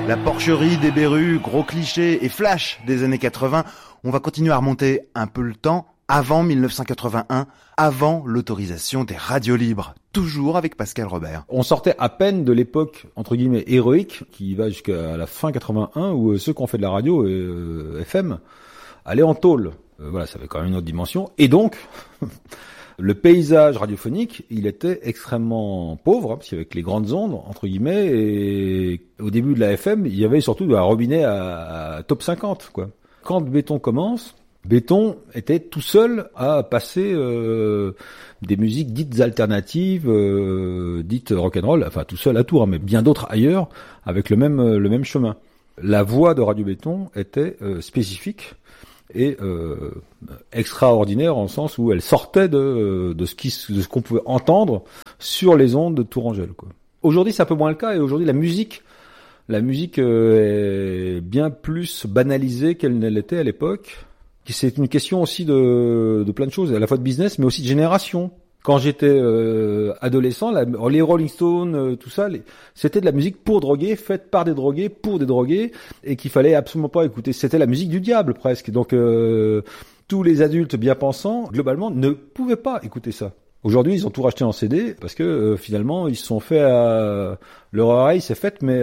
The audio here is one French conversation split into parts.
La porcherie des Berus, gros clichés et flash des années 80. On va continuer à remonter un peu le temps, avant 1981, avant l'autorisation des radios libres. Toujours avec Pascal Robert. On sortait à peine de l'époque, entre guillemets, héroïque, qui va jusqu'à la fin 81, où ceux qui ont fait de la radio, FM, allaient en tôle. Voilà, ça avait quand même une autre dimension. Et donc, le paysage radiophonique, il était extrêmement pauvre, parce qu'avec les grandes ondes, entre guillemets, et au début de la FM, il y avait surtout de la robinet à top 50, quoi. Quand Béton commence, Béton était tout seul à passer des musiques dites alternatives, dites rock'n'roll, enfin tout seul à Tours, mais bien d'autres ailleurs, avec le même chemin. La voix de Radio Béton était spécifique et extraordinaire en sens où elle sortait de ce qu'on pouvait entendre sur les ondes de Tourangelle, quoi. Aujourd'hui, c'est un peu moins le cas, et aujourd'hui, la musique est bien plus banalisée qu'elle ne l'était à l'époque. C'est une question aussi de plein de choses, à la fois de business, mais aussi de génération. Quand j'étais adolescent, les Rolling Stones, tout ça, c'était de la musique pour droguer, faite par des drogués, pour des drogués, et qu'il fallait absolument pas écouter. C'était la musique du diable, presque. Donc, tous les adultes bien pensants, globalement, ne pouvaient pas écouter ça. Aujourd'hui, ils ont tout racheté en CD, parce que finalement, ils se sont fait leur oreille s'est faite, mais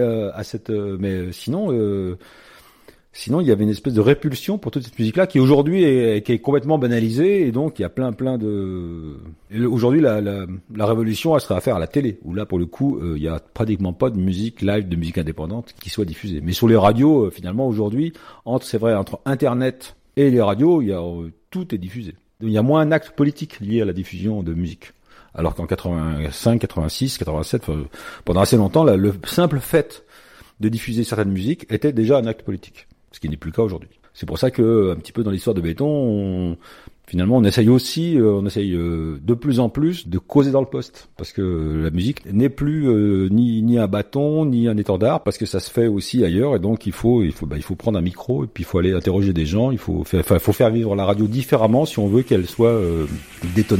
sinon, il y avait une espèce de répulsion pour toute cette musique-là qui aujourd'hui qui est complètement banalisée, et donc il y a plein de. Et aujourd'hui, la révolution, elle serait à faire à la télé, où là, pour le coup, il y a pratiquement pas de musique live, de musique indépendante qui soit diffusée. Mais sur les radios, finalement, aujourd'hui, entre Internet et les radios, tout est diffusé. Il y a moins un acte politique lié à la diffusion de musique. Alors qu'en 85, 86, 87, pendant assez longtemps, le simple fait de diffuser certaines musiques était déjà un acte politique. Ce qui n'est plus le cas aujourd'hui. C'est pour ça que, un petit peu dans l'histoire de Béton, finalement, on essaye de plus en plus de causer dans le poste. Parce que la musique n'est plus ni un bâton, ni un étendard, parce que ça se fait aussi ailleurs, et donc il faut prendre un micro, et puis il faut aller interroger des gens, il faut faire vivre la radio différemment si on veut qu'elle soit détonnée.